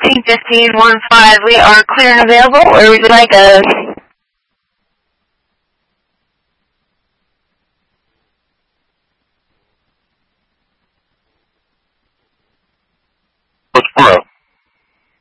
1515, we are clear and available, or would you like a